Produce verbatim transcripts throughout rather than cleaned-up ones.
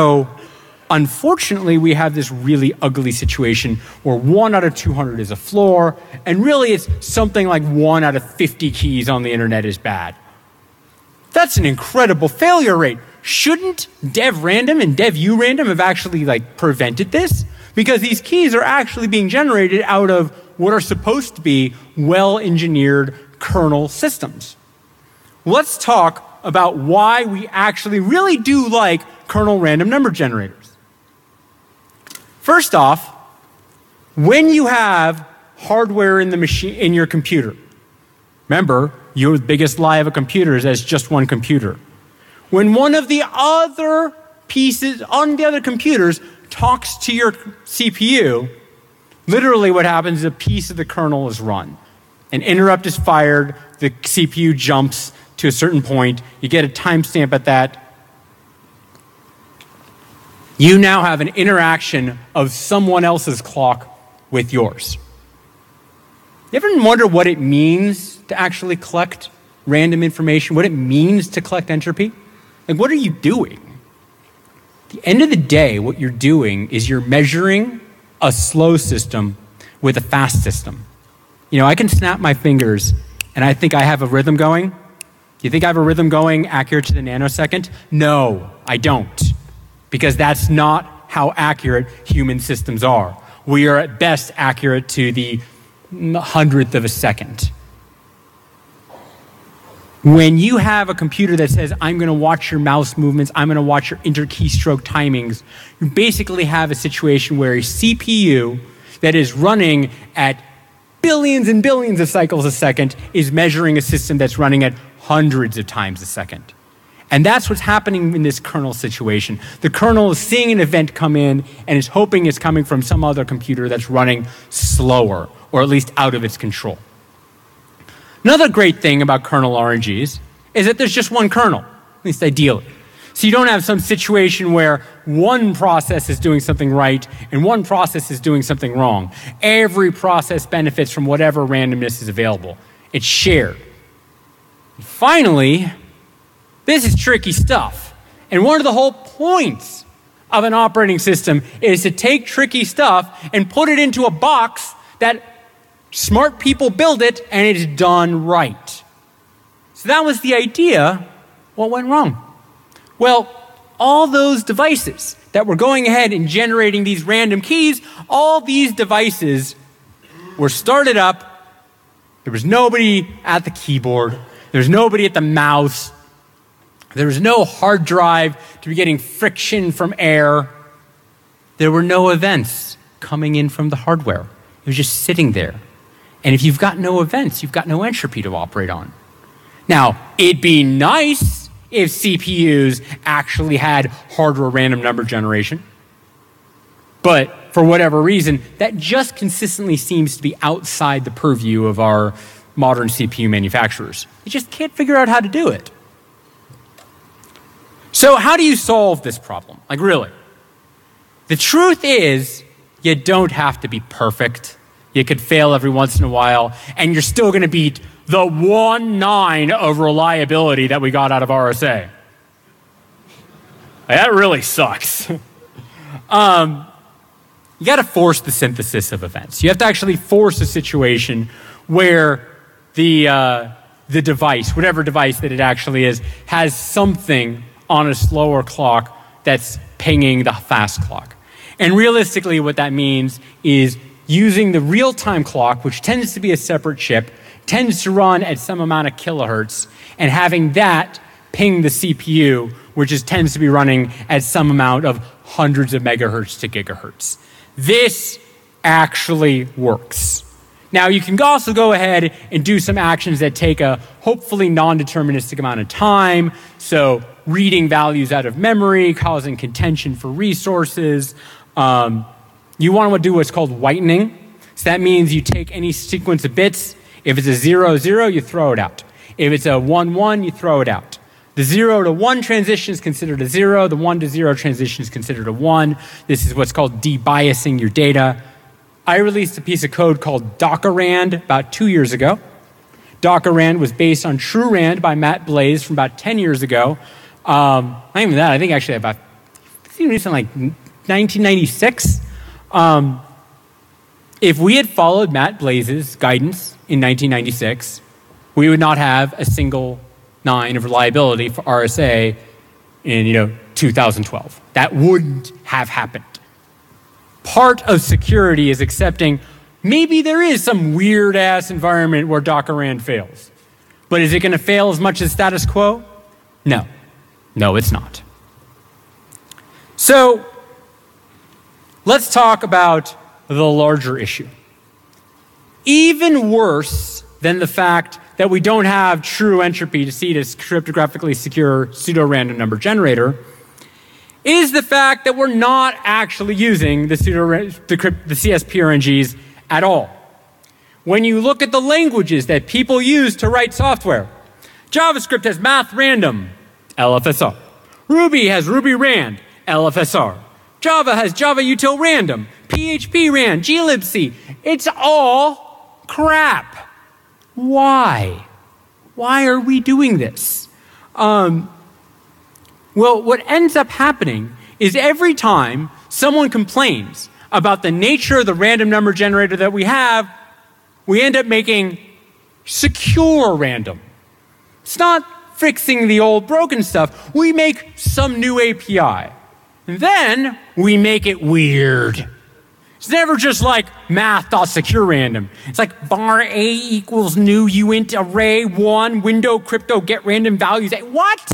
So unfortunately, we have this really ugly situation where one out of two hundred is a floor, and really it's something like one out of fifty keys on the internet is bad. That's an incredible failure rate. Shouldn't dev random and dev u random have actually like prevented this? Because these keys are actually being generated out of what are supposed to be well-engineered kernel systems. Let's talk about why we actually really do like kernel random number generators. First off, when you have hardware in the machine, in your computer, remember, your biggest lie of a computer is that it's just one computer. When one of the other pieces on the other computers talks to your C P U, literally what happens is a piece of the kernel is run. An interrupt is fired, the C P U jumps to a certain point, you get a timestamp at that. You now have an interaction of someone else's clock with yours. You ever wonder what it means to actually collect random information, what it means to collect entropy? Like, what are you doing? At the end of the day, what you're doing is you're measuring a slow system with a fast system. You know, I can snap my fingers and I think I have a rhythm going. Do you think I have a rhythm going accurate to the nanosecond? No, I don't. Because that's not how accurate human systems are. We are at best accurate to the hundredth of a second. When you have a computer that says, I'm going to watch your mouse movements, I'm going to watch your inter-keystroke timings, you basically have a situation where a C P U that is running at billions and billions of cycles a second is measuring a system that's running at hundreds of times a second. And that's what's happening in this kernel situation. The kernel is seeing an event come in and is hoping it's coming from some other computer that's running slower, or at least out of its control. Another great thing about kernel R N Gs is that there's just one kernel, at least ideally. So you don't have some situation where one process is doing something right and one process is doing something wrong. Every process benefits from whatever randomness is available. It's shared. And finally, this is tricky stuff. And one of the whole points of an operating system is to take tricky stuff and put it into a box that smart people build it and it's done right. So that was the idea. What went wrong? Well, all those devices that were going ahead and generating these random keys, all these devices were started up. There was nobody at the keyboard. There was nobody at the mouse. There was no hard drive to be getting friction from air. There were no events coming in from the hardware. It was just sitting there. And if you've got no events, you've got no entropy to operate on. Now, it'd be nice if C P Us actually had hardware random number generation. But for whatever reason, that just consistently seems to be outside the purview of our modern C P U manufacturers. They just can't figure out how to do it. So how do you solve this problem? Like, really? The truth is, you don't have to be perfect. You could fail every once in a while, and you're still going to beat the one nine of reliability that we got out of R S A. That really sucks. um, you got to force the synthesis of events. You have to actually force a situation where the, uh, the device, whatever device that it actually is, has something on a slower clock that's pinging the fast clock. And realistically, what that means is using the real-time clock, which tends to be a separate chip, tends to run at some amount of kilohertz, and having that ping the C P U, which is, tends to be running at some amount of hundreds of megahertz to gigahertz. This actually works. Now, you can also go ahead and do some actions that take a hopefully non-deterministic amount of time, so reading values out of memory, causing contention for resources. Um, you want to do what's called whitening. So that means you take any sequence of bits. If it's a zero, zero, you throw it out. If it's a one, one, you throw it out. The zero to one transition is considered a zero. The one to zero transition is considered a one. This is what's called debiasing your data. I released a piece of code called Dockerand about two years ago. Dockerand was based on TrueRAND by Matt Blaze from about ten years ago. Um, not even that, I think actually about something like nineteen ninety-six. Um, if we had followed Matt Blaze's guidance in nineteen ninety-six, we would not have a single nine of reliability for R S A in, you know, two thousand twelve. That wouldn't have happened. Part of security is accepting maybe there is some weird-ass environment where Docker Rand fails. But is it going to fail as much as status quo? No. No, it's not. So let's talk about the larger issue. Even worse than the fact that we don't have true entropy to see this cryptographically secure pseudo-random number generator is the fact that we're not actually using the, pseudo the, the C S P R N Gs at all. When you look at the languages that people use to write software, JavaScript has math random, L F S R. Ruby has Ruby Rand, L F S R. Java has Java util random, P H P Rand, glibc. It's all crap. Why? Why are we doing this? Um, well, what ends up happening is every time someone complains about the nature of the random number generator that we have, we end up making secure random. It's not fixing the old broken stuff. We make some new A P I. And then we make it weird. It's never just like math.secure random. It's like var a equals new uint array one window crypto get random values. What?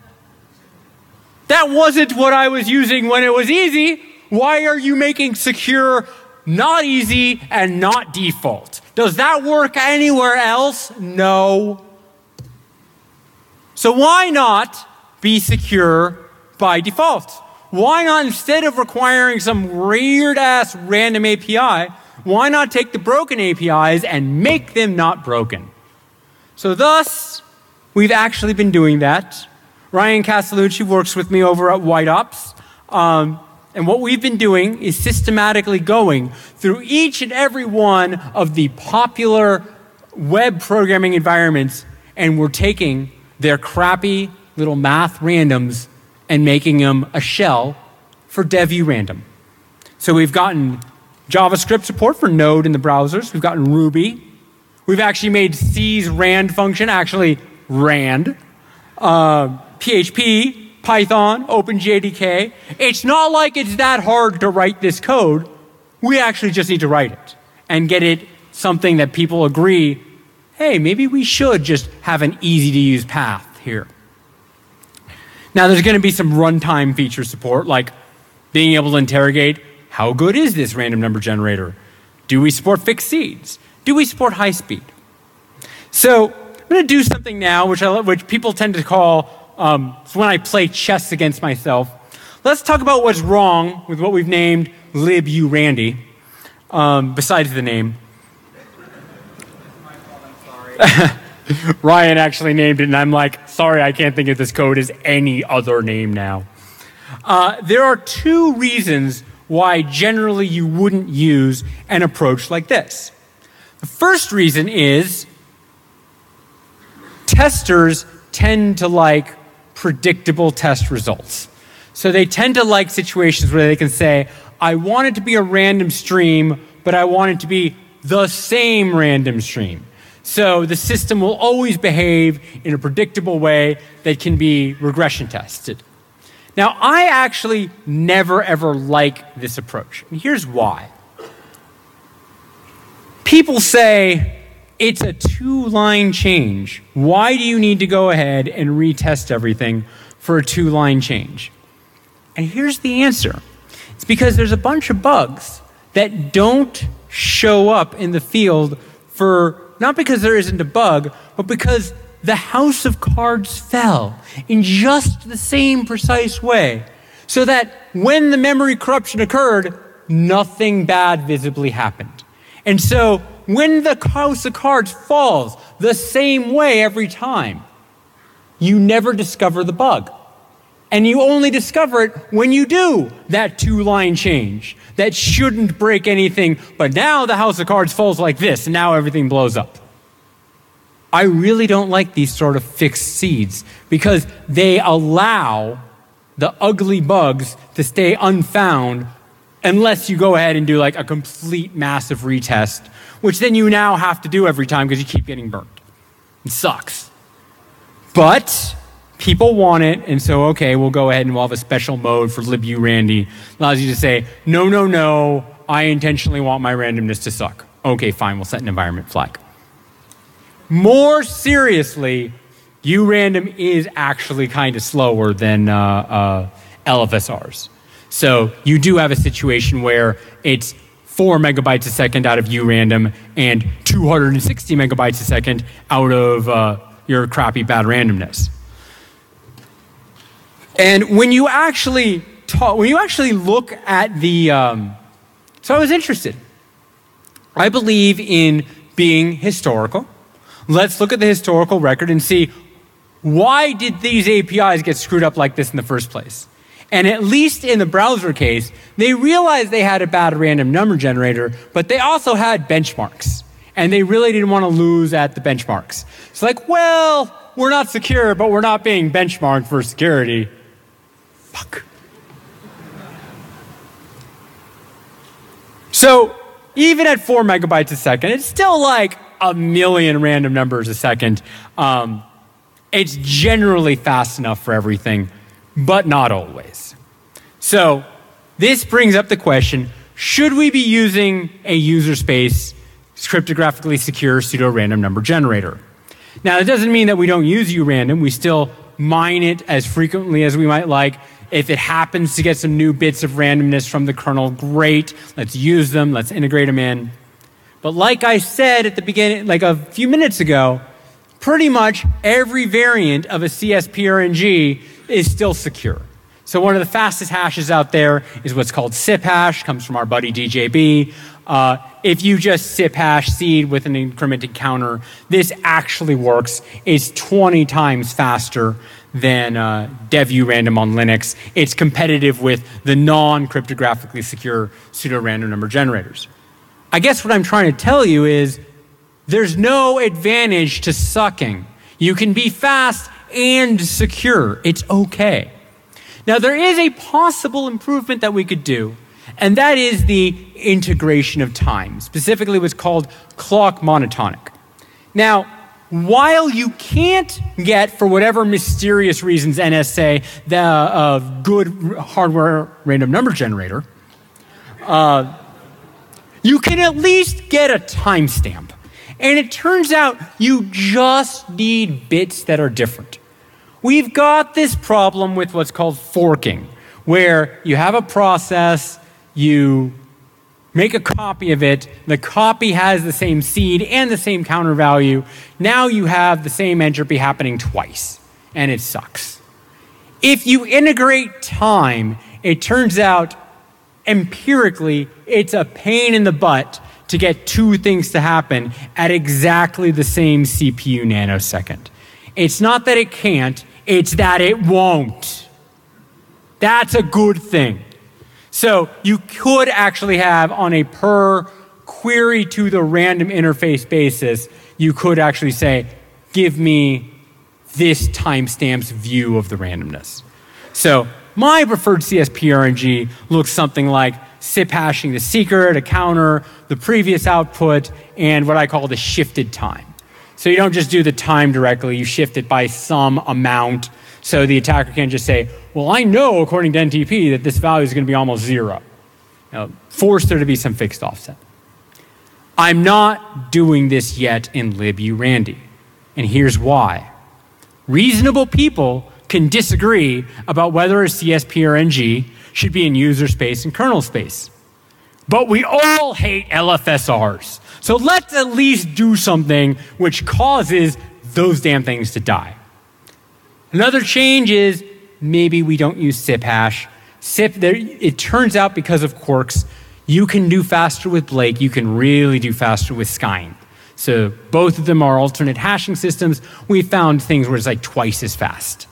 That wasn't what I was using when it was easy. Why are you making secure not easy and not default? Does that work anywhere else? No. So why not be secure by default? Why not, instead of requiring some weird-ass random A P I, why not take the broken A P Is and make them not broken? So thus, we've actually been doing that. Ryan Castellucci works with me over at White Ops. Um, and what we've been doing is systematically going through each and every one of the popular web programming environments, and we're taking their crappy little math randoms and making them a shell for dev random. So we've gotten JavaScript support for Node in the browsers. We've gotten Ruby. We've actually made C's rand function actually rand. Uh, P H P, Python, OpenJDK. It's not like it's that hard to write this code. We actually just need to write it and get it something that people agree, hey, maybe we should just have an easy to use path here. Now there's going to be some runtime feature support, like being able to interrogate, how good is this random number generator? Do we support fixed seeds? Do we support high speed? So I'm going to do something now which, I, which people tend to call um, when I play chess against myself. Let's talk about what's wrong with what we've named liburandy, um, besides the name. Ryan actually named it, and I'm like, sorry, I can't think of this code as any other name now. Uh, there are two reasons why generally you wouldn't use an approach like this. The first reason is testers tend to like predictable test results. So they tend to like situations where they can say, I want it to be a random stream, but I want it to be the same random stream. So the system will always behave in a predictable way that can be regression tested. Now, I actually never ever like this approach. And here's why. People say, it's a two-line change. Why do you need to go ahead and retest everything for a two-line change? And here's the answer. It's because there's a bunch of bugs that don't show up in the field for, not because there isn't a bug, but because the house of cards fell in just the same precise way, so that when the memory corruption occurred, nothing bad visibly happened. And so when the house of cards falls the same way every time, you never discover the bug. And you only discover it when you do that two-line change that shouldn't break anything, but now the house of cards falls like this, and now everything blows up. I really don't like these sort of fixed seeds because they allow the ugly bugs to stay unfound unless you go ahead and do like a complete massive retest, which then you now have to do every time because you keep getting burnt. It sucks. But people want it, and so, okay, we'll go ahead and we'll have a special mode for liburandy. Allows you to say, no, no, no, I intentionally want my randomness to suck. Okay, fine, we'll set an environment flag. More seriously, urandom is actually kind of slower than uh, uh, L F S Rs. So you do have a situation where it's four megabytes a second out of urandom and two hundred sixty megabytes a second out of uh, your crappy bad randomness. And when you actually talk, when you actually look at the, um, so I was interested. I believe in being historical. Let's look at the historical record and see, why did these A P Is get screwed up like this in the first place? And at least in the browser case, they realized they had a bad random number generator, but they also had benchmarks. And they really didn't want to lose at the benchmarks. It's like, well, we're not secure, but we're not being benchmarked for security. Fuck. So even at four megabytes a second, it's still like a million random numbers a second. Um, it's generally fast enough for everything, but not always. So this brings up the question, should we be using a user space cryptographically secure pseudo-random number generator? Now, it doesn't mean that we don't use urandom. We still mine it as frequently as we might like. If it happens to get some new bits of randomness from the kernel, great. Let's use them. Let's integrate them in. But like I said at the beginning, like a few minutes ago, pretty much every variant of a C S P R N G is still secure. So one of the fastest hashes out there is what's called S I P hash, comes from our buddy D J B. Uh, if you just S I P hash seed with an incremented counter, this actually works. It's twenty times faster than uh, dev-urandom on Linux. It's competitive with the non-cryptographically secure pseudo-random number generators. I guess what I'm trying to tell you is there's no advantage to sucking. You can be fast and secure. It's okay. Now, there is a possible improvement that we could do, and that is the integration of time, specifically what's called clock monotonic. Now, while you can't get, for whatever mysterious reasons N S say, the uh, good hardware random number generator, uh, you can at least get a timestamp. And it turns out you just need bits that are different. We've got this problem with what's called forking, where you have a process, you make a copy of it, the copy has the same seed and the same counter value. Now you have the same entropy happening twice, and it sucks. If you integrate time, it turns out empirically it's a pain in the butt to get two things to happen at exactly the same C P U nanosecond. It's not that it can't, it's that it won't. That's a good thing. So you could actually have, on a per query to the random interface basis, you could actually say, give me this timestamp's view of the randomness. So my preferred C S P R N G looks something like S I P hashing the secret, a counter, the previous output, and what I call the shifted time. So you don't just do the time directly, you shift it by some amount. So the attacker can't just say, well, I know, according to N T P, that this value is going to be almost zero. Now, force there to be some fixed offset. I'm not doing this yet in liburandy. And here's why. Reasonable people can disagree about whether a C S P R N G should be in user space and kernel space. But we all hate L F S Rs. So let's at least do something which causes those damn things to die. Another change is maybe we don't use S I P hash. S I P, there, it turns out because of quirks, you can do faster with Blake, you can really do faster with Skyne. So both of them are alternate hashing systems. We found things where it's like twice as fast.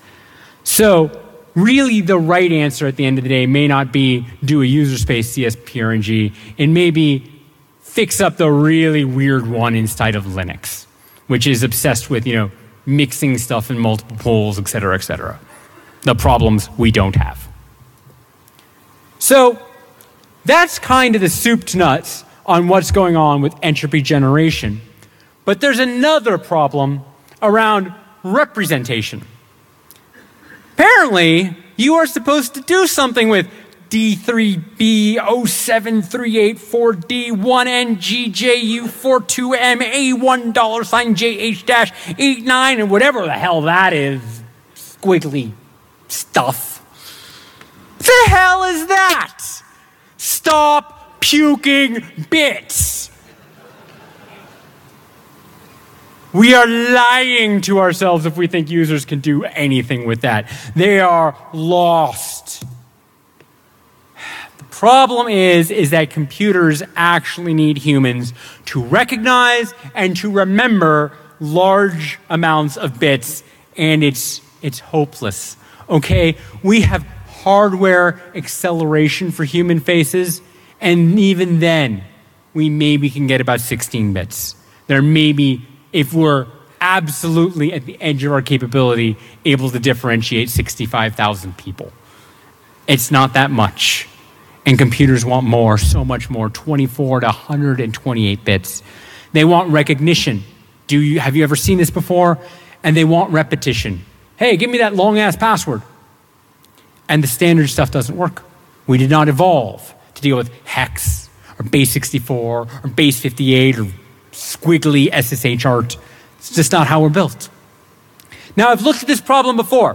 So really the right answer at the end of the day may not be do a user space C S P R N G, and maybe fix up the really weird one inside of Linux, which is obsessed with, you know, mixing stuff in multiple pools, et cetera, et cetera. the problems we don't have. So that's kind of the soup to nuts on what's going on with entropy generation. But there's another problem around representation. Apparently, you are supposed to do something with D three B zero seven three eight four D one N G J U four two M A one dollar sign J H dash eight nine and whatever the hell that is. Squiggly stuff. What the hell is that? Stop puking bits. We are lying to ourselves if we think users can do anything with that. They are lost. The problem is, is that computers actually need humans to recognize and to remember large amounts of bits, and it's, it's hopeless. Okay? We have hardware acceleration for human faces, and even then, we maybe can get about sixteen bits. There may be, if we're absolutely at the edge of our capability, able to differentiate sixty-five thousand people. It's not that much. And computers want more, so much more, twenty-four to one hundred twenty-eight bits. They want recognition. Do you, have you ever seen this before? And they want repetition. Hey, give me that long-ass password. And the standard stuff doesn't work. We did not evolve to deal with hex, or base sixty-four, or base fifty-eight, or squiggly S S H art. It's just not how we're built. Now, I've looked at this problem before.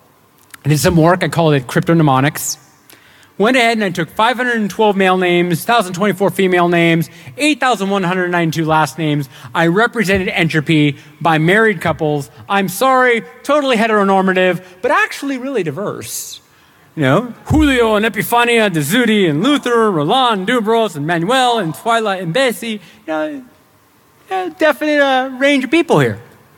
I did some work. I called it cryptonamonics. Went ahead and I took five hundred twelve male names, one thousand twenty-four female names, eight thousand one hundred ninety-two last names. I represented entropy by married couples. I'm sorry, totally heteronormative, but actually really diverse. You know, Julio and Epifania, Dezudi and Luther, Roland, Dubros, and Manuel, and Twilight and Bessie. You know, a definite uh, range of people here.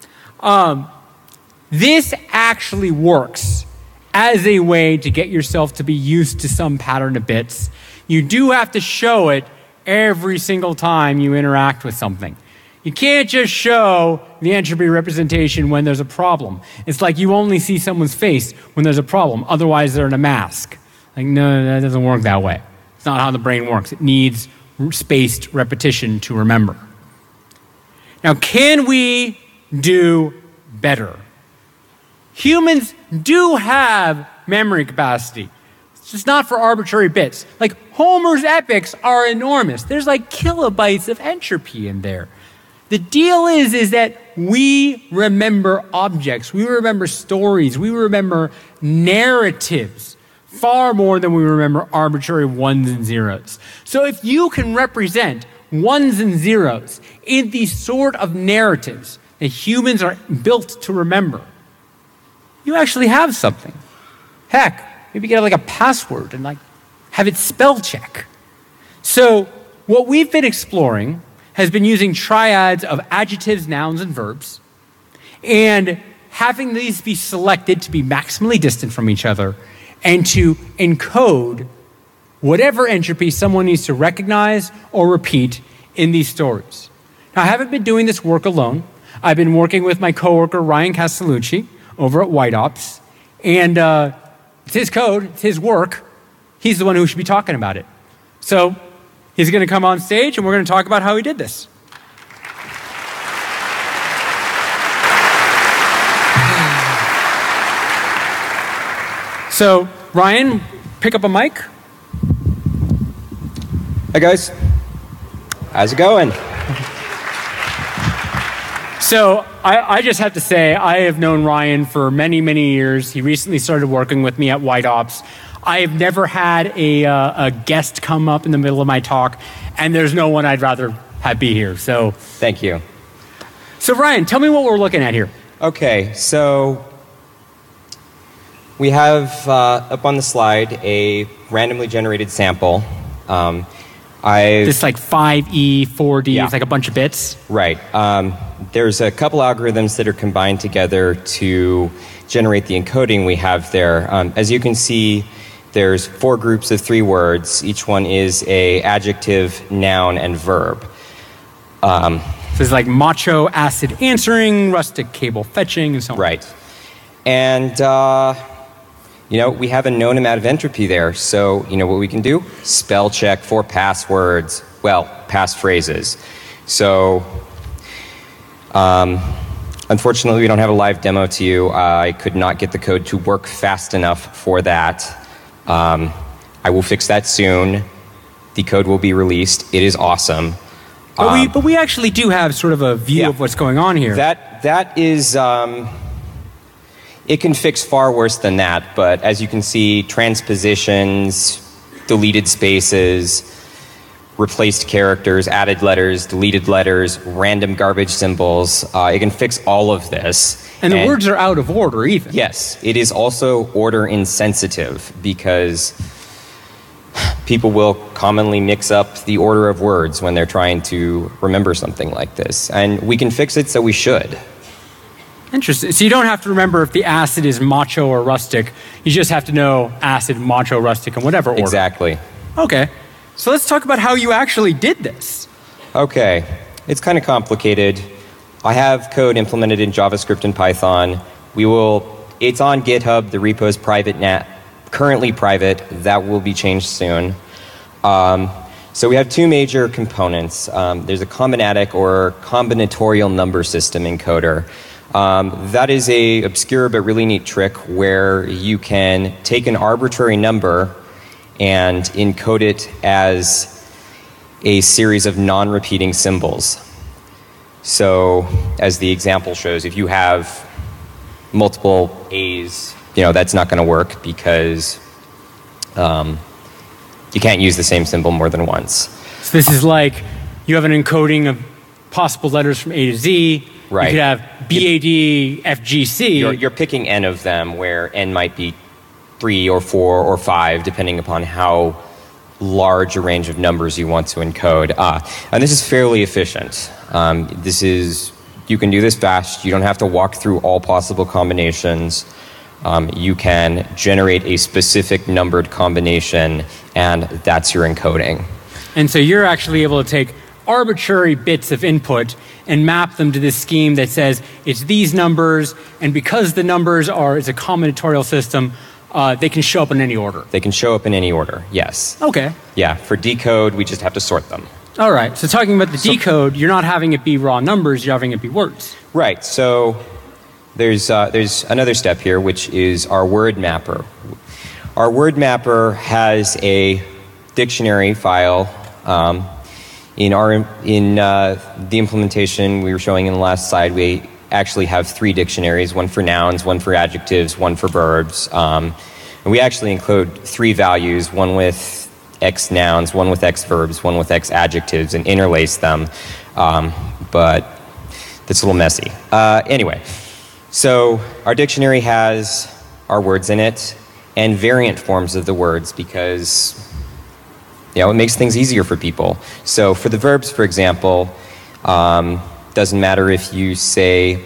Um, this actually works as a way to get yourself to be used to some pattern of bits. You do have to show it every single time you interact with something. You can't just show the entropy representation when there's a problem. It's like you only see someone's face when there's a problem. Otherwise, they're in a mask. Like, no, that doesn't work that way. It's not how the brain works. It needs spaced repetition to remember. Now, can we do better? Humans do have memory capacity. It's just not for arbitrary bits. Like, Homer's epics are enormous. There's like kilobytes of entropy in there. The deal is, is that we remember objects, we remember stories, we remember narratives far more than we remember arbitrary ones and zeros. So if you can represent ones and zeros in these sort of narratives that humans are built to remember, you actually have something. Heck, maybe get like a password and like have it spell check. So what we've been exploring has been using triads of adjectives, nouns, and verbs, and having these be selected to be maximally distant from each other and to encode whatever entropy someone needs to recognize or repeat in these stories. Now, I haven't been doing this work alone. I've been working with my coworker, Ryan Castellucci, over at White Ops, and uh, it's his code, it's his work. He's the one who should be talking about it. So he's going to come on stage, and we're going to talk about how he did this. So, Ryan, pick up a mic. Hi, guys. How's it going? So, I, I just have to say, I have known Ryan for many, many years. He recently started working with me at White Ops. I have never had a, uh, a guest come up in the middle of my talk, and there's no one I'd rather have be here. So, thank you. So, Ryan, tell me what we're looking at here. Okay, so we have uh, up on the slide a randomly generated sample. Um, I This like five E, four D, yeah. It's like a bunch of bits. Right. Um, there's a couple algorithms that are combined together to generate the encoding we have there. Um, as you can see, there's four groups of three words. Each one is a adjective, noun, and verb. Um, so it's like macho acid answering, rustic cable fetching, and so on. Right. And uh, you know, we have a known amount of entropy there. So, you know what we can do? Spell check for passwords. Well, passphrases. So, um, unfortunately, we don't have a live demo to you. Uh, I could not get the code to work fast enough for that. Um, I will fix that soon. The code will be released. It is awesome. But, um, we, but we actually do have sort of a view yeah, of what's going on here. That, that is... Um, It can fix far worse than that, but as you can see, transpositions, deleted spaces, replaced characters, added letters, deleted letters, random garbage symbols, uh, it can fix all of this. And the and, words are out of order even. Yes, it is also order insensitive because people will commonly mix up the order of words when they're trying to remember something like this. And we can fix it, so we should. Interesting. So you don't have to remember if the acid is macho or rustic. You just have to know acid, macho, rustic, in whatever order. Exactly. Okay. So let's talk about how you actually did this. Okay. It's kind of complicated. I have code implemented in JavaScript and Python. We will, it's on GitHub. The repo is private now, currently private. That will be changed soon. Um, so we have two major components. Um, there's a combinatic or combinatorial number system encoder. Um, that is a obscure but really neat trick where you can take an arbitrary number and encode it as a series of non-repeating symbols. So, as the example shows, if you have multiple A's, you know, that's not going to work because um, you can't use the same symbol more than once. So this is like you have an encoding of possible letters from A to Z. Right. You could have B A D, F G C. You're, you're picking n of them, where n might be three or four or five, depending upon how large a range of numbers you want to encode. Ah, and this is fairly efficient. Um, this is, you can do this fast. You don't have to walk through all possible combinations. Um, you can generate a specific numbered combination, and that's your encoding. And so you're actually able to take arbitrary bits of input and map them to this scheme that says it's these numbers, and because the numbers are, it's a combinatorial system, uh, they can show up in any order. They can show up in any order, yes. Okay. Yeah, for decode, we just have to sort them. All right, so talking about the so, decode, you're not having it be raw numbers, you're having it be words. Right, so there's, uh, there's another step here, which is our word mapper. Our word mapper has a dictionary file. Um, In, our, in uh, the implementation we were showing in the last slide, we actually have three dictionaries, one for nouns, one for adjectives, one for verbs. Um, and we actually encode three values, one with X nouns, one with X verbs, one with X adjectives, and interlace them. Um, but that's a little messy. Uh, anyway, so our dictionary has our words in it and variant forms of the words because you know, it makes things easier for people. So for the verbs, for example, um, doesn't matter if you say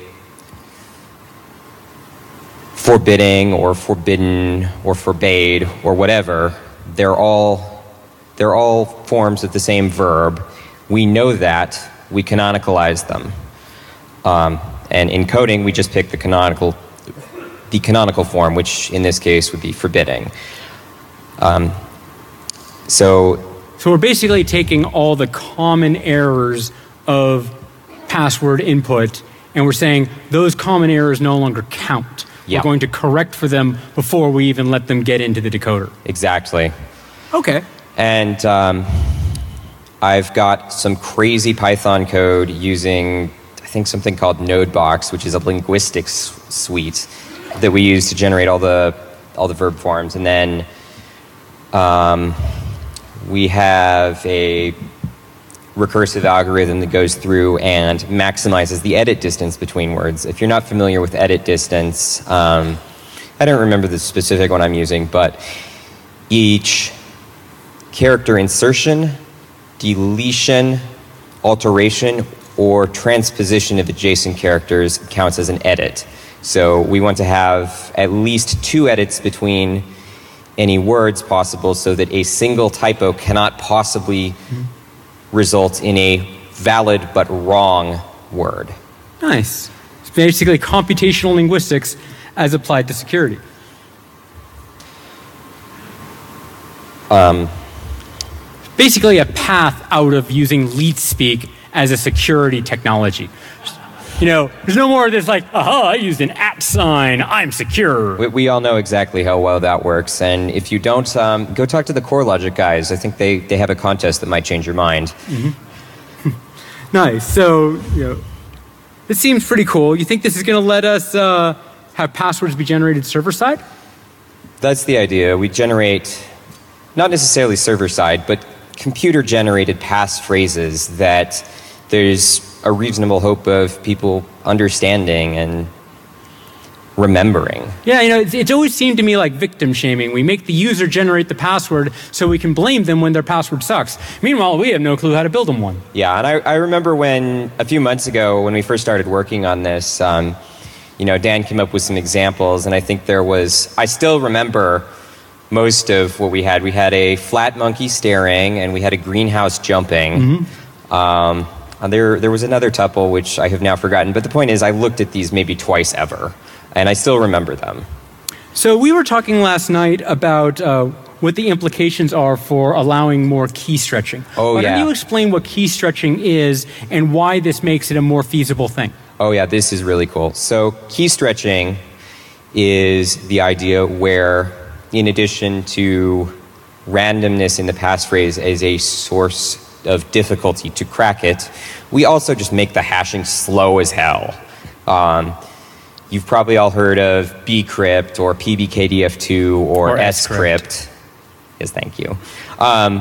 forbidding or forbidden or forbade or whatever, they're all, they're all forms of the same verb. We know that, we canonicalize them. Um, and in coding, we just pick the canonical, the canonical form, which in this case would be forbidding. Um, So, so we're basically taking all the common errors of password input, and we're saying those common errors no longer count. Yeah. We're going to correct for them before we even let them get into the decoder. Exactly. Okay. And um, I've got some crazy Python code using, I think, something called NodeBox, which is a linguistics suite that we use to generate all the all the verb forms, and then. Um, We have a recursive algorithm that goes through and maximizes the edit distance between words. If you're not familiar with edit distance, um, I don't remember the specific one I'm using, but each character insertion, deletion, alteration, or transposition of adjacent characters counts as an edit. So we want to have at least two edits between any words possible so that a single typo cannot possibly mm-hmm. result in a valid but wrong word. Nice. It's basically computational linguistics as applied to security. Um, Basically a path out of using LeetSpeak as a security technology. You know, there's no more of this like, aha, I used an at sign, I'm secure. we, we all know exactly how well that works, and if you don't, um, go talk to the CoreLogic guys. I think they, they have a contest that might change your mind. Mm-hmm. Nice. So, you know, this seems pretty cool. You think this is going to let us uh, have passwords be generated server-side? That's the idea. We generate, not necessarily server-side, but computer-generated passphrases that there's a reasonable hope of people understanding and remembering. Yeah, you know, it's, it's always seemed to me like victim shaming. We make the user generate the password so we can blame them when their password sucks. Meanwhile, we have no clue how to build them one. Yeah, and I, I remember when, a few months ago, when we first started working on this, um, you know, Dan came up with some examples, and I think there was, I still remember most of what we had. We had a flat monkey staring, and we had a greenhouse jumping. Mm-hmm. um, and there, there was another tuple, which I have now forgotten. But the point is, I looked at these maybe twice ever, and I still remember them. So we were talking last night about uh, what the implications are for allowing more key stretching. Oh, Why yeah. don't you explain what key stretching is and why this makes it a more feasible thing? Oh, yeah, this is really cool. So key stretching is the idea where, in addition to randomness in the passphrase as a source of difficulty to crack it, we also just make the hashing slow as hell. Um, you've probably all heard of bcrypt or P B K D F two or, Or scrypt. scrypt. Yes, thank you. Um,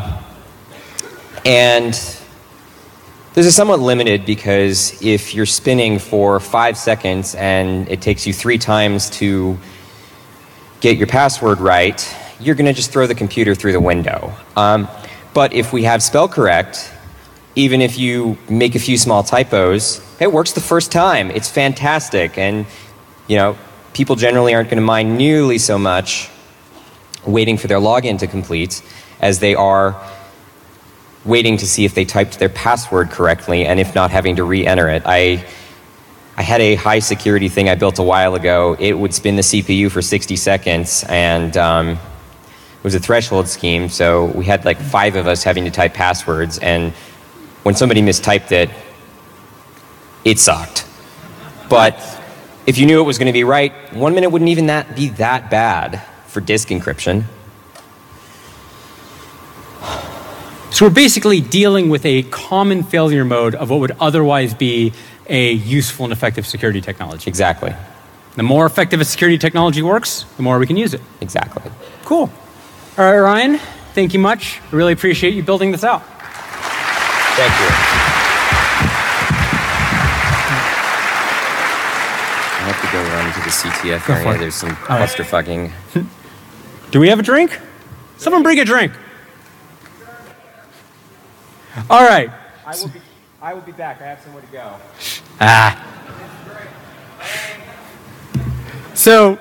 and this is somewhat limited because if you're spinning for five seconds and it takes you three times to get your password right, you're going to just throw the computer through the window. Um, but if we have spell correct, even if you make a few small typos, it works the first time. It's fantastic. And, you know, people generally aren't going to mind nearly so much waiting for their login to complete as they are waiting to see if they typed their password correctly, and if not, having to re-enter it. I, I had a high security thing I built a while ago. It would spin the C P U for sixty seconds, and um, it was a threshold scheme, so we had like five of us having to type passwords, and when somebody mistyped it, it sucked. But if you knew it was going to be right, one minute wouldn't even that be that bad for disk encryption. So we're basically dealing with a common failure mode of what would otherwise be a useful and effective security technology. Exactly. The more effective a security technology works, the more we can use it. Exactly. Cool. All right, Ryan, thank you much. I really appreciate you building this out. Thank you. I have to go run to the C T F Go for area. it. There's some All right. clusterfucking. Do we have a drink? Someone bring a drink. All right. I will be, I will be back. I have somewhere to go. Ah. So,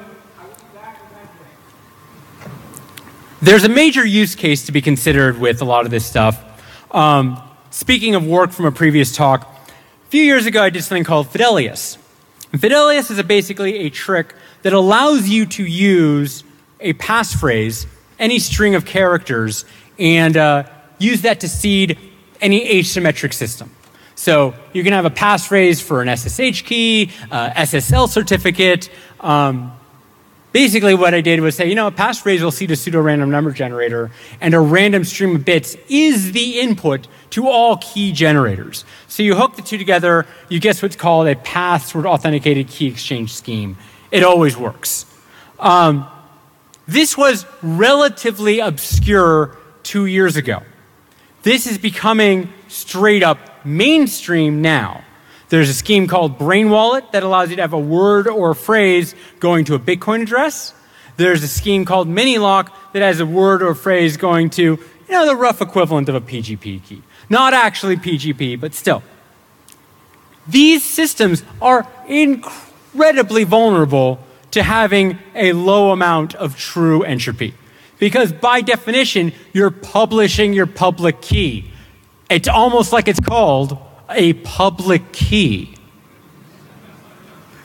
there's a major use case to be considered with a lot of this stuff. Um, speaking of work from a previous talk, a few years ago I did something called Fidelius. And Fidelius is a basically a trick that allows you to use a passphrase, any string of characters, and uh, use that to seed any asymmetric system. So you can have a passphrase for an S S H key, uh, S S L certificate. Um, basically what I did was say, you know, a passphrase will seed a pseudo-random number generator, and a random stream of bits is the input to all key generators. So you hook the two together, you get what's called a password authenticated key exchange scheme. It always works. Um, this was relatively obscure two years ago. This is becoming straight up mainstream now. There's a scheme called Brain Wallet that allows you to have a word or a phrase going to a Bitcoin address. There's a scheme called Minilock that has a word or a phrase going to, you know, the rough equivalent of a P G P key. Not actually P G P, but still. These systems are incredibly vulnerable to having a low amount of true entropy. Because by definition, you're publishing your public key. It's almost like it's called a public key.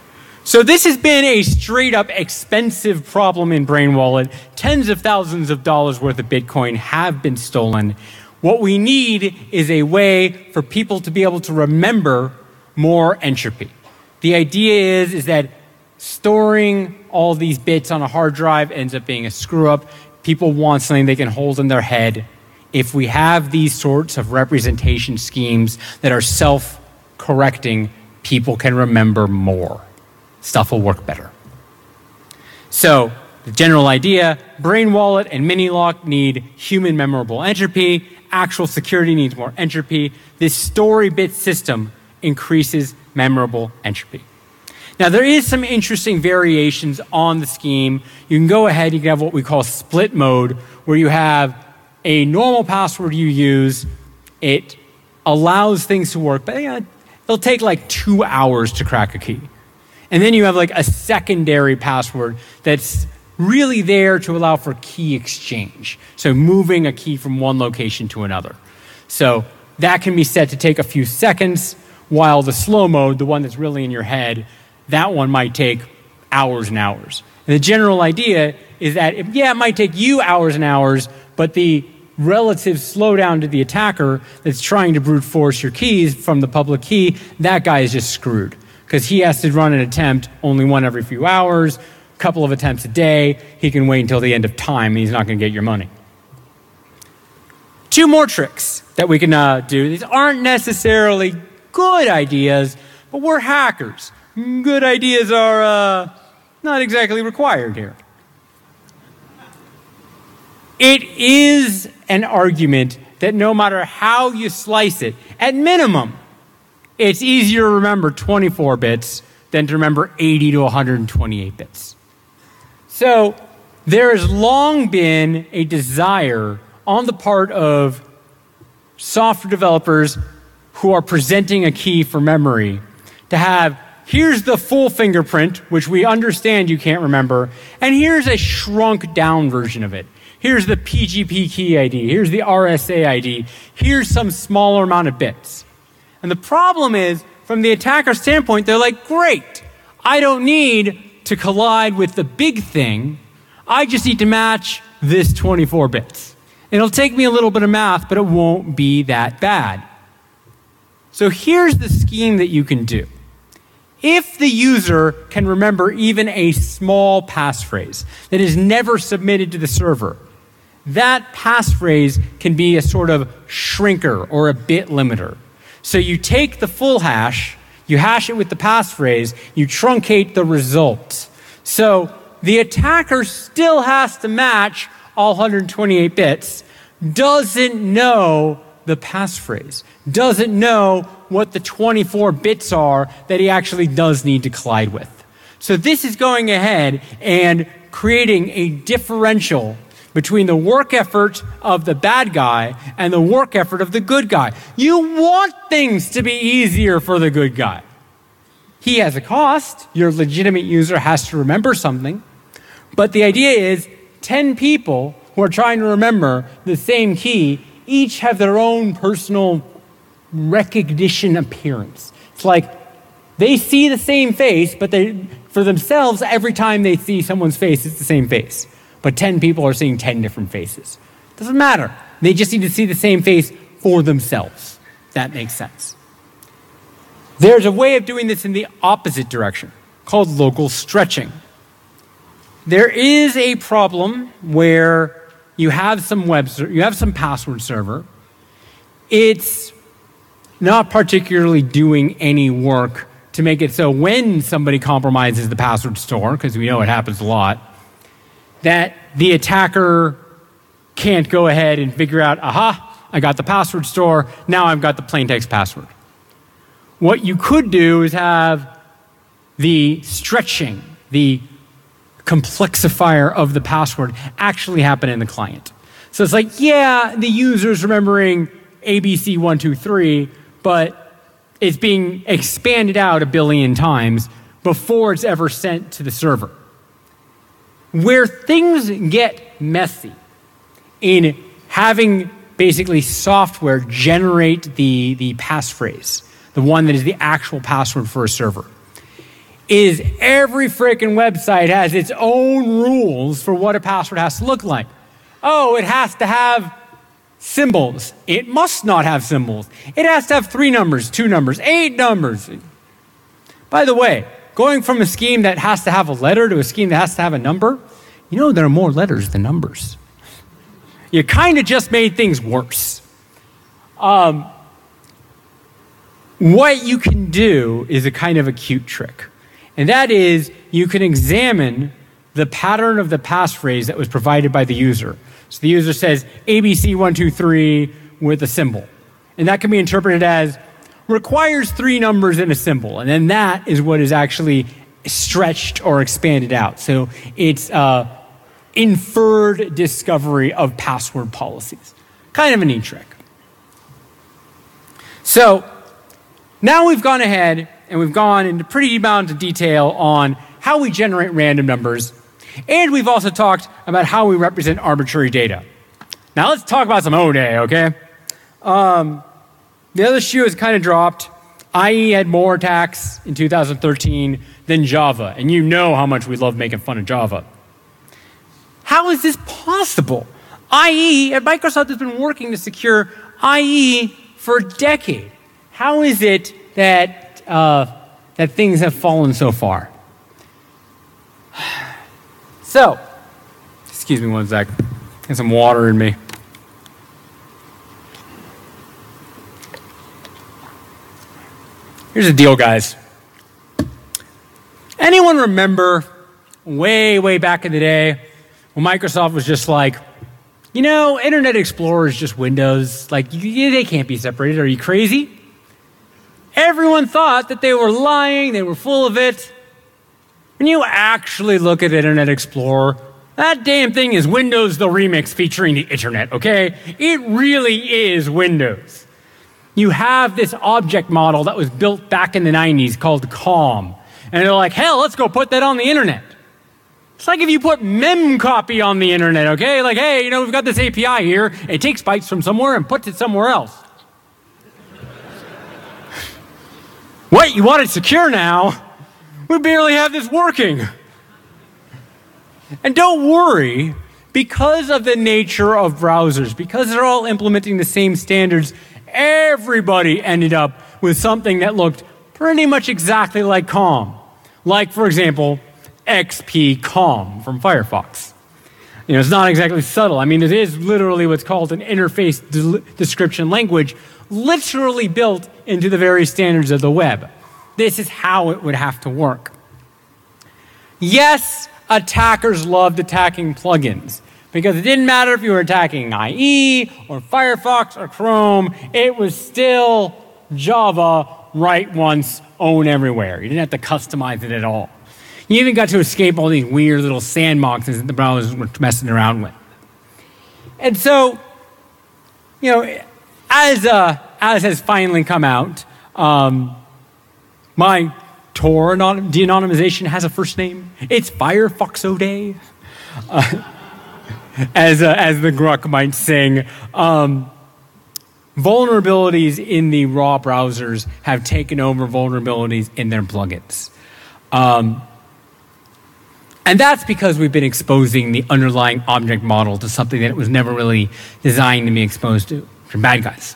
So this has been a straight up expensive problem in Brain Wallet. Tens of thousands of dollars worth of Bitcoin have been stolen. What we need is a way for people to be able to remember more entropy. The idea is, is that storing all these bits on a hard drive ends up being a screw up. People want something they can hold in their head. If we have these sorts of representation schemes that are self-correcting, people can remember more. Stuff will work better. So the general idea, Brain Wallet and Minilock need human memorable entropy. Actual security needs more entropy. This story bit system increases memorable entropy. Now, there is some interesting variations on the scheme. You can go ahead, you can have what we call split mode, where you have a normal password you use. It allows things to work, but you know, it'll take like two hours to crack a key. And then you have like a secondary password that's really there to allow for key exchange. So moving a key from one location to another. So that can be set to take a few seconds, while the slow mode, the one that's really in your head, that one might take hours and hours. And the general idea is that, it, yeah, it might take you hours and hours, but the relative slowdown to the attacker that's trying to brute force your keys from the public key, that guy is just screwed. Because he has to run an attempt only one every few hours, a couple of attempts a day. He can wait until the end of time, and he's not going to get your money. Two more tricks that we can uh, do. These aren't necessarily good ideas, but we're hackers. Good ideas are uh, not exactly required here. It is an argument that no matter how you slice it, at minimum, it's easier to remember twenty-four bits than to remember eighty to one hundred twenty-eight bits. So there has long been a desire on the part of software developers who are presenting a key for memory to have, here's the full fingerprint, which we understand you can't remember, and here's a shrunk down version of it. Here's the P G P key I D, here's the R S A I D, here's some smaller amount of bits. And the problem is, from the attacker standpoint, they're like, great, I don't need to collide with the big thing, I just need to match this twenty-four bits. It'll take me a little bit of math, but it won't be that bad. So here's the scheme that you can do. If the user can remember even a small passphrase that is never submitted to the server, that passphrase can be a sort of shrinker or a bit limiter. So you take the full hash, you hash it with the passphrase, you truncate the result. So the attacker still has to match all one hundred twenty-eight bits, doesn't know the passphrase, doesn't know what the twenty-four bits are that he actually does need to collide with. So this is going ahead and creating a differential between the work effort of the bad guy and the work effort of the good guy. You want things to be easier for the good guy. He has a cost. Your legitimate user has to remember something. But the idea is ten people who are trying to remember the same key each have their own personal recognition appearance. It's like they see the same face, but they, for themselves, every time they see someone's face, it's the same face. But ten people are seeing ten different faces. Doesn't matter. They just need to see the same face for themselves. That makes sense. There's a way of doing this in the opposite direction called local stretching. There is a problem where you have some web, you have some password server. It's not particularly doing any work to make it so when somebody compromises the password store, because we know it happens a lot, that the attacker can't go ahead and figure out, aha, I got the password store, now I've got the plain text password. What you could do is have the stretching, the complexifier of the password actually happen in the client. So it's like, yeah, the user's remembering A B C one two three, but it's being expanded out a billion times before it's ever sent to the server. Where things get messy in having basically software generate the, the passphrase, the one that is the actual password for a server, is every freaking website has its own rules for what a password has to look like. Oh, it has to have symbols. It must not have symbols. It has to have three numbers, two numbers, eight numbers. By the way, going from a scheme that has to have a letter to a scheme that has to have a number, you know there are more letters than numbers. You kind of just made things worse. Um, what you can do is a kind of a cute trick. And that is, you can examine the pattern of the passphrase that was provided by the user. So the user says A B C one two three with a symbol. And that can be interpreted as requires three numbers and a symbol. And then that is what is actually stretched or expanded out. So it's uh, inferred discovery of password policies. Kind of a neat trick. So now we've gone ahead and we've gone into pretty amount of detail on how we generate random numbers. And we've also talked about how we represent arbitrary data. Now let's talk about some O-Day, okay? Um, the other shoe has kind of dropped. I E had more attacks in two thousand thirteen than Java. And you know how much we love making fun of Java. How is this possible? I E at Microsoft has been working to secure I E for a decade. How is it that, uh, that things have fallen so far? So, excuse me one sec. Get some water in me. Here's the deal, guys. Anyone remember way, way back in the day when Microsoft was just like, you know, Internet Explorer is just Windows. Like, you, they can't be separated. Are you crazy? Everyone thought that they were lying. They were full of it. When you actually look at Internet Explorer, that damn thing is Windows the Remix featuring the Internet, okay? It really is Windows. You have this object model that was built back in the nineties called COM. And they're like, hell, let's go put that on the Internet. It's like if you put memcopy on the Internet, okay? Like, hey, you know, we've got this A P I here. It takes bytes from somewhere and puts it somewhere else. What, you want it secure now? We barely have this working. And don't worry, because of the nature of browsers, because they're all implementing the same standards, everybody ended up with something that looked pretty much exactly like COM. Like, for example, X P COM from Firefox. You know, it's not exactly subtle. I mean, it is literally what's called an interface de- description language, literally built into the very standards of the web. This is how it would have to work. Yes, attackers loved attacking plugins because it didn't matter if you were attacking I E or Firefox or Chrome, it was still Java, write once, own everywhere. You didn't have to customize it at all. You even got to escape all these weird little sandboxes that the browsers were messing around with. And so, you know, as, uh, as has finally come out, um, my Tor de-anonymization has a first name. It's Firefox O-Day. Uh, as, uh, as the Gruck might sing. Um, vulnerabilities in the raw browsers have taken over vulnerabilities in their plugins. Um, and that's because we've been exposing the underlying object model to something that it was never really designed to be exposed to, from bad guys.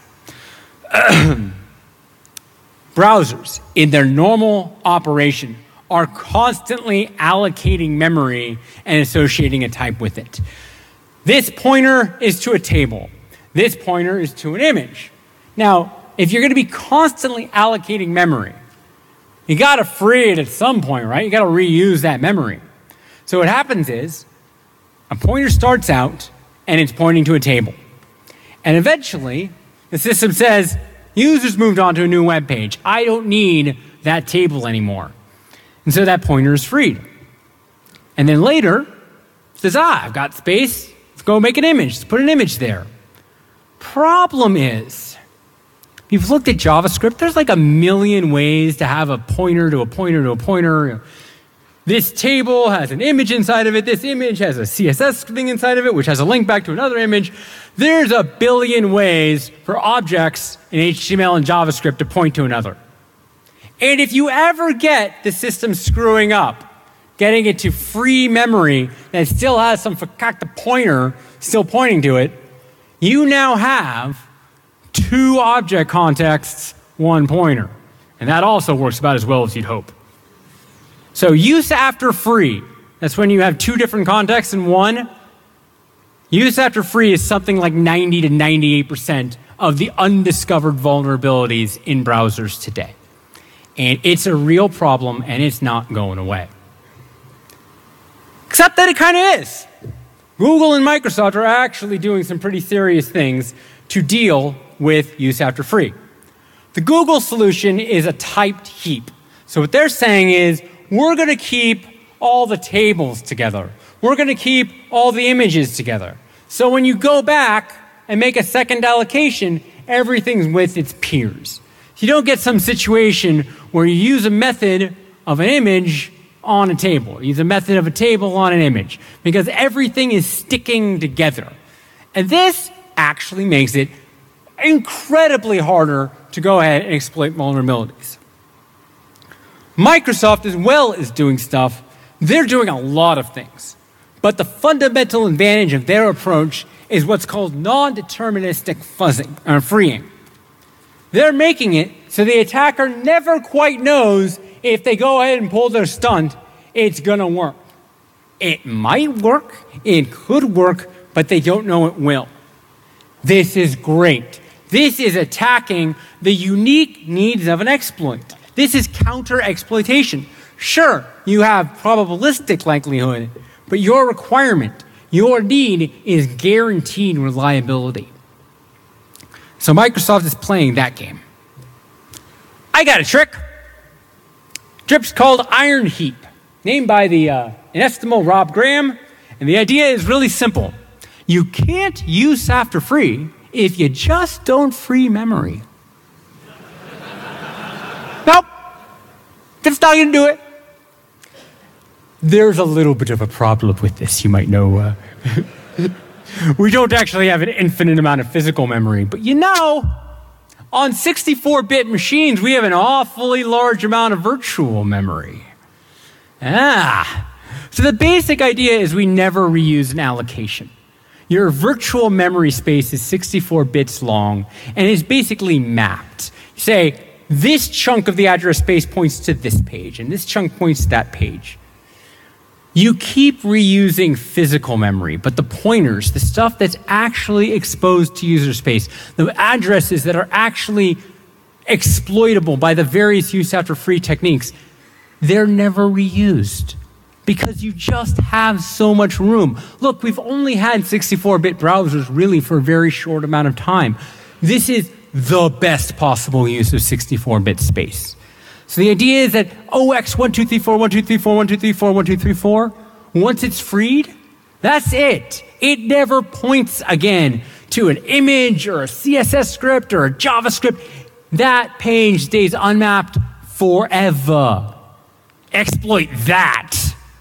Browsers, in their normal operation, are constantly allocating memory and associating a type with it. This pointer is to a table. This pointer is to an image. Now, if you're going to be constantly allocating memory, you got to free it at some point, right? You got to reuse that memory. So what happens is, a pointer starts out, and it's pointing to a table. And eventually, the system says, users moved on to a new web page. I don't need that table anymore. And so that pointer is freed. And then later, it says, ah, I've got space. Let's go make an image. Let's put an image there. Problem is, if you've looked at JavaScript, there's like a million ways to have a pointer to a pointer to a pointer. This table has an image inside of it. This image has a C S S thing inside of it, which has a link back to another image. There's a billion ways for objects in H T M L and JavaScript to point to another. And if you ever get the system screwing up, getting it to free memory that still has some fakakta pointer still pointing to it, you now have two object contexts, one pointer. And that also works about as well as you'd hope. So use after free, that's when you have two different contexts in one. Use after free is something like ninety to ninety-eight percent of the undiscovered vulnerabilities in browsers today. And it's a real problem, and it's not going away. Except that it kind of is. Google and Microsoft are actually doing some pretty serious things to deal with use after free. The Google solution is a typed heap. So what they're saying is, we're going to keep all the tables together. We're going to keep all the images together. So when you go back and make a second allocation, everything's with its peers. You don't get some situation where you use a method of an image on a table. You use a method of a table on an image, because everything is sticking together. And this actually makes it incredibly harder to go ahead and exploit vulnerabilities. Microsoft as well is doing stuff. They're doing a lot of things. But the fundamental advantage of their approach is what's called non-deterministic fuzzing, or freeing. They're making it so the attacker never quite knows if they go ahead and pull their stunt, it's going to work. It might work, it could work, but they don't know it will. This is great. This is attacking the unique needs of an exploit. This is counter-exploitation. Sure, you have probabilistic likelihood, but your requirement, your need is guaranteed reliability. So Microsoft is playing that game. I got a trick. Trip's called Iron Heap, named by the uh, inestimable Rob Graham. And the idea is really simple. You can't use after free if you just don't free memory. Nope. That's not going to do it. There's a little bit of a problem with this, you might know. Uh, we don't actually have an infinite amount of physical memory, but you know, on sixty-four bit machines, we have an awfully large amount of virtual memory. Ah. So the basic idea is we never reuse an allocation. Your virtual memory space is sixty-four bits long and is basically mapped. You say, this chunk of the address space points to this page, and this chunk points to that page. You keep reusing physical memory, but the pointers, the stuff that's actually exposed to user space, the addresses that are actually exploitable by the various use after free techniques, they're never reused because you just have so much room. Look, we've only had sixty-four bit browsers really for a very short amount of time. This is the best possible use of sixty-four bit space. So the idea is that O X one two three four, one two three four, one two three four, one two three four, once it's freed, that's it. It never points again to an image or a C S S script or a JavaScript. That page stays unmapped forever. Exploit that.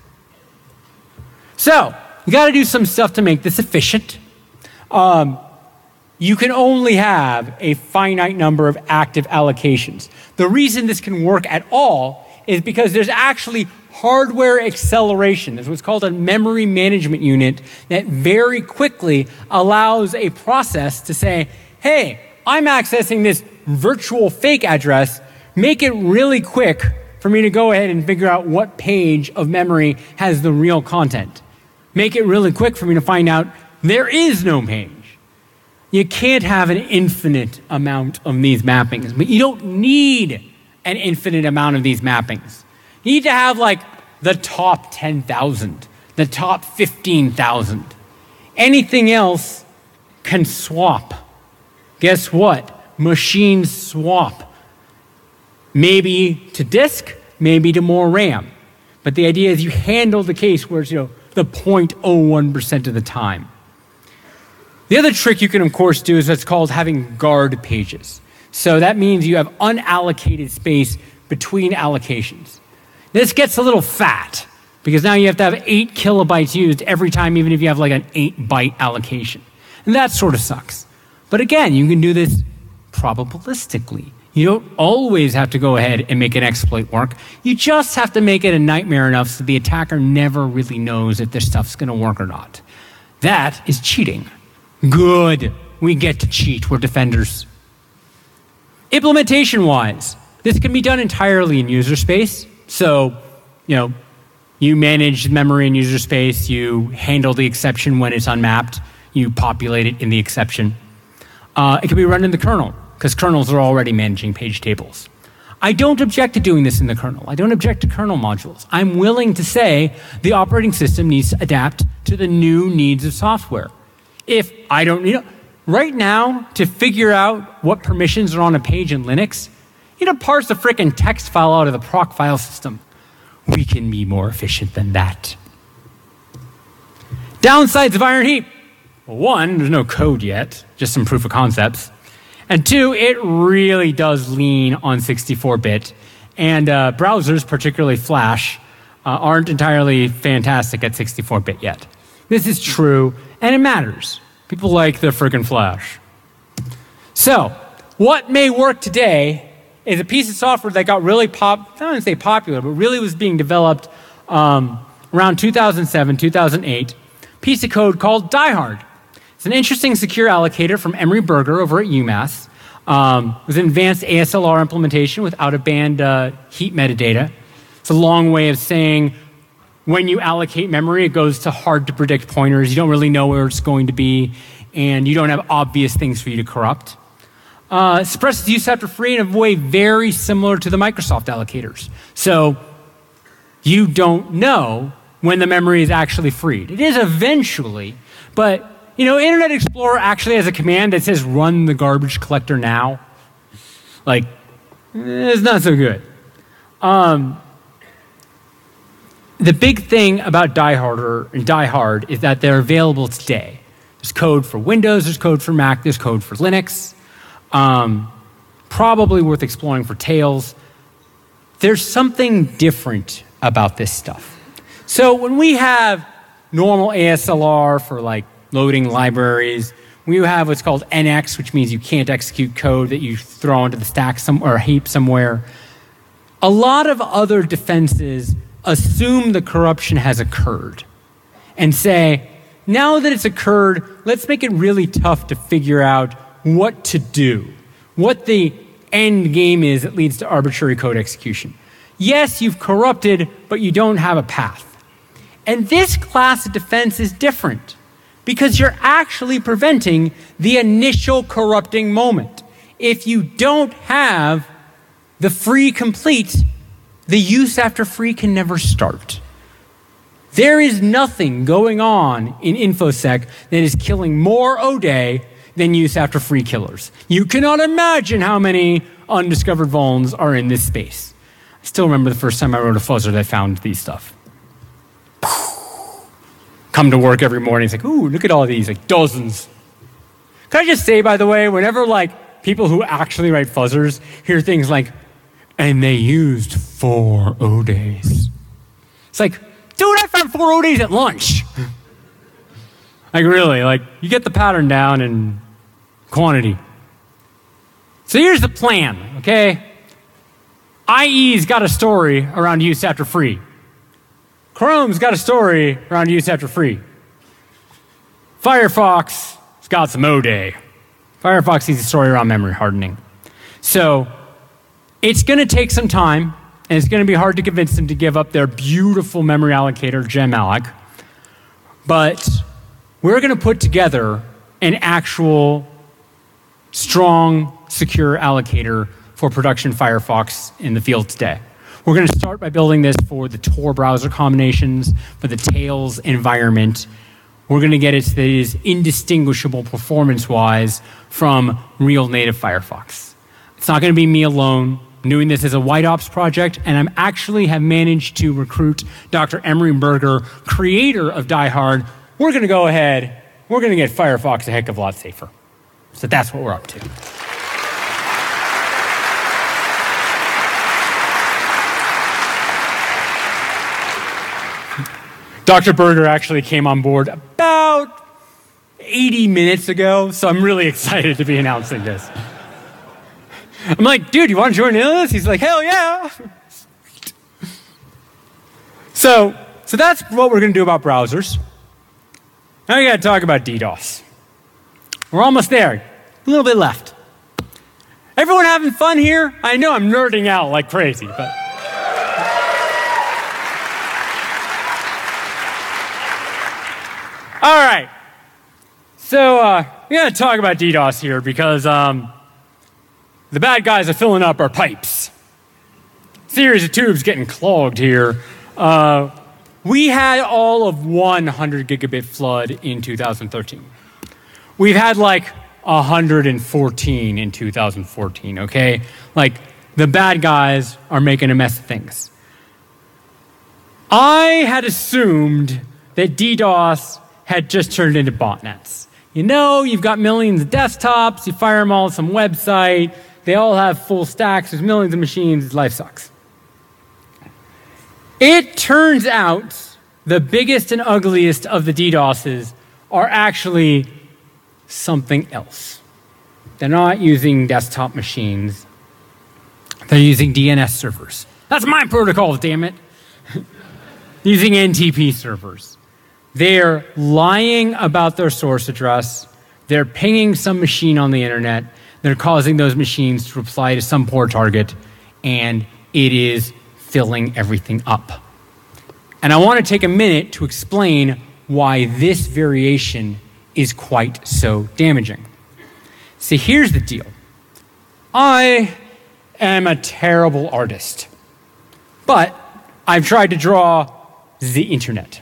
So, you got to do some stuff to make this efficient. Um, you can only have a finite number of active allocations. The reason this can work at all is because there's actually hardware acceleration. There's what's called a memory management unit that very quickly allows a process to say, hey, I'm accessing this virtual fake address. Make it really quick for me to go ahead and figure out what page of memory has the real content. Make it really quick for me to find out there is no page. You can't have an infinite amount of these mappings, but you don't need an infinite amount of these mappings. You need to have like the top ten thousand, the top fifteen thousand. Anything else can swap. Guess what? Machines swap. Maybe to disk, maybe to more RAM. But the idea is you handle the case where it's, you know, the zero point zero one percent of the time. The other trick you can, of course, do is what's called having guard pages. So that means you have unallocated space between allocations. This gets a little fat because now you have to have eight kilobytes used every time, even if you have like an eight byte allocation. And that sort of sucks. But again, you can do this probabilistically. You don't always have to go ahead and make an exploit work. You just have to make it a nightmare enough so the attacker never really knows if this stuff's going to work or not. That is cheating. Good. We get to cheat. We're defenders. Implementation-wise, this can be done entirely in user space. So, you know, you manage memory in user space. You handle the exception when it's unmapped. You populate it in the exception. Uh, it can be run in the kernel, because kernels are already managing page tables. I don't object to doing this in the kernel. I don't object to kernel modules. I'm willing to say the operating system needs to adapt to the new needs of software. If I don't, you know, right now, to figure out what permissions are on a page in Linux, you know, parse the frickin' text file out of the proc file system. We can be more efficient than that. Downsides of Iron Heap. Well, one, there's no code yet, just some proof of concepts. And two, it really does lean on sixty-four bit. And uh, browsers, particularly Flash, uh, aren't entirely fantastic at sixty-four bit yet. This is true, and it matters. People like the friggin' Flash. So, what may work today is a piece of software that got really pop, I don't want to say popular, but really was being developed um, around two thousand seven, two thousand eight, piece of code called DieHard. It's an interesting secure allocator from Emery Berger over at UMass. Um, it was an advanced A S L R implementation with out-of-band uh, heap metadata. It's a long way of saying when you allocate memory, it goes to hard-to-predict pointers. You don't really know where it's going to be, and you don't have obvious things for you to corrupt. Uh, suppresses use after free in a way very similar to the Microsoft allocators. So you don't know when the memory is actually freed. It is eventually, but you know, Internet Explorer actually has a command that says run the garbage collector now. Like, it's not so good. Um, the big thing about DieHard and DieHard is that they're available today. There's code for Windows, there's code for Mac, there's code for Linux. Um, probably worth exploring for Tails. There's something different about this stuff. So when we have normal A S L R for like loading libraries, we have what's called N X, which means you can't execute code that you throw into the stack some, or a heap somewhere. A lot of other defenses assume the corruption has occurred and say, now that it's occurred, let's make it really tough to figure out what to do, what the end game is that leads to arbitrary code execution. Yes, you've corrupted, but you don't have a path. And this class of defense is different because you're actually preventing the initial corrupting moment. If you don't have the free complete, the use after free can never start. There is nothing going on in InfoSec that is killing more O-Day than use after free killers. You cannot imagine how many undiscovered vulns are in this space. I still remember the first time I wrote a fuzzer that found these stuff. Come to work every morning, it's like, ooh, look at all these, like dozens. Can I just say, by the way, whenever like people who actually write fuzzers hear things like, and they used four O-Days. It's like, dude, I found four O-Days at lunch. Like really, like you get the pattern down and quantity. So here's the plan, okay? I E's got a story around use after free. Chrome's got a story around use after free. Firefox has got some O-Day. Firefox needs a story around memory hardening. So it's going to take some time, and it's going to be hard to convince them to give up their beautiful memory allocator, gemmalloc. But we're going to put together an actual strong, secure allocator for production Firefox in the field today. We're going to start by building this for the Tor browser combinations, for the Tails environment. We're going to get it so that it is indistinguishable performance-wise from real native Firefox. It's not going to be me alone. I'm doing this as a white ops project, and I'm actually have managed to recruit Doctor Emery Berger, creator of DieHard. We're going to go ahead, we're going to get Firefox a heck of a lot safer. So that's what we're up to. Doctor Berger actually came on board about eighty minutes ago, so I'm really excited to be announcing this. I'm like, dude, you want to join in on this? He's like, hell yeah. So, so that's what we're going to do about browsers. Now we got to talk about DDoS. We're almost there. A little bit left. Everyone having fun here? I know I'm nerding out like crazy, but. All right. So uh, we're going to talk about DDoS here because um, the bad guys are filling up our pipes. Series of tubes getting clogged here. Uh, we had all of one hundred gigabit flood in two thousand thirteen. We've had like one hundred fourteen in two thousand fourteen, okay? Like, the bad guys are making a mess of things. I had assumed that DDoS had just turned into botnets. You know, you've got millions of desktops, you fire them all to some website, they all have full stacks, there's millions of machines, life sucks. It turns out the biggest and ugliest of the DDoSes are actually something else. They're not using desktop machines. They're using D N S servers. That's my protocol, damn it. Using N T P servers. They're lying about their source address. They're pinging some machine on the internet. They're causing those machines to reply to some poor target, and it is filling everything up. And I want to take a minute to explain why this variation is quite so damaging. See, here's the deal. I am a terrible artist, but I've tried to draw the internet.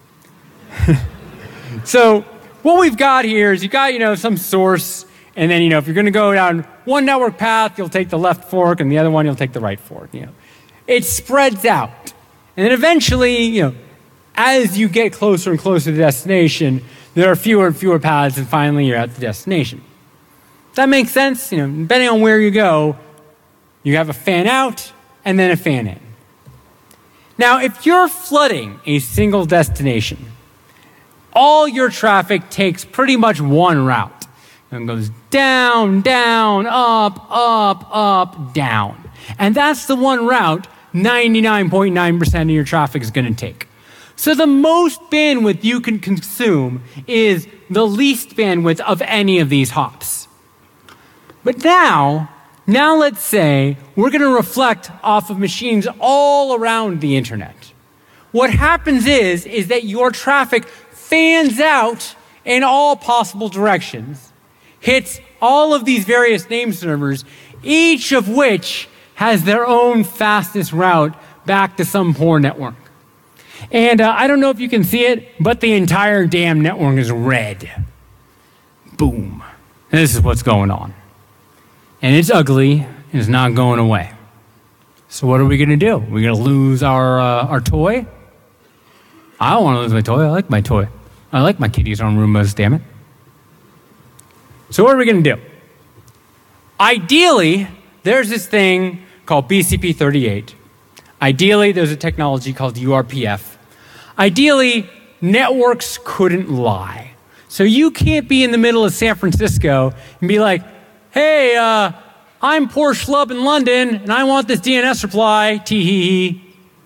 So what we've got here is you've got, you know, some source, and then, you know, if you're going to go down one network path, you'll take the left fork, and the other one, you'll take the right fork, you know. It spreads out. And then eventually, you know, as you get closer and closer to the destination, there are fewer and fewer paths, and finally you're at the destination. Does that make sense? You know, depending on where you go, you have a fan out and then a fan in. Now, if you're flooding a single destination, all your traffic takes pretty much one route. And goes down, down, up, up, up, down. And that's the one route ninety-nine point nine percent of your traffic is going to take. So the most bandwidth you can consume is the least bandwidth of any of these hops. But now, now let's say we're going to reflect off of machines all around the internet. What happens is, is that your traffic fans out in all possible directions, hits all of these various name servers, each of which has their own fastest route back to some poor network. And uh, I don't know if you can see it, but the entire damn network is red. Boom. And this is what's going on. And it's ugly, and it's not going away. So what are we going to do? We're going to lose our, uh, our toy? I don't want to lose my toy. I like my toy. I like my kitties on Roombas, damn it. So what are we going to do? Ideally, there's this thing called B C P thirty-eight. Ideally, there's a technology called U R P F. Ideally, networks couldn't lie. So you can't be in the middle of San Francisco and be like, hey, uh, I'm poor schlub in London, and I want this D N S reply, tee-hee-hee.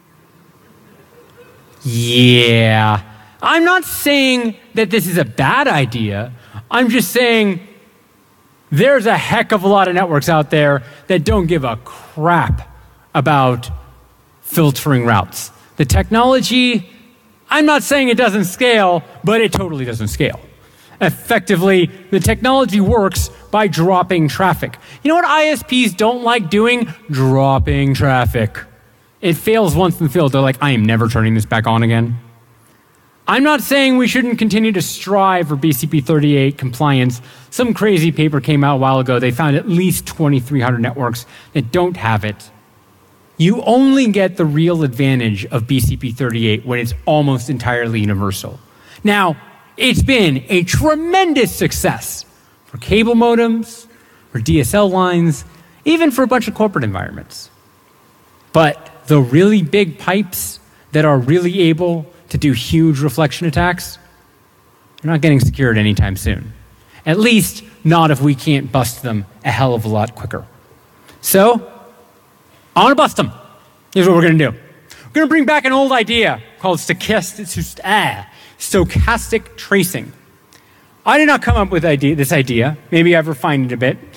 Yeah. I'm not saying that this is a bad idea. I'm just saying there's a heck of a lot of networks out there that don't give a crap about filtering routes. The technology, I'm not saying it doesn't scale, but it totally doesn't scale. Effectively, the technology works by dropping traffic. You know what I S Ps don't like doing? Dropping traffic. It fails once in the field. They're like, I am never turning this back on again. I'm not saying we shouldn't continue to strive for B C P thirty-eight compliance. Some crazy paper came out a while ago. They found at least twenty-three hundred networks that don't have it. You only get the real advantage of B C P thirty-eight when it's almost entirely universal. Now, it's been a tremendous success for cable modems, for D S L lines, even for a bunch of corporate environments. But the really big pipes that are really able to do huge reflection attacks, they're not getting secured anytime soon. At least not if we can't bust them a hell of a lot quicker. So, I want to bust them. Here's what we're going to do. We're going to bring back an old idea called stochastic, ah, stochastic tracing. I did not come up with idea, this idea. Maybe I've refined it a bit.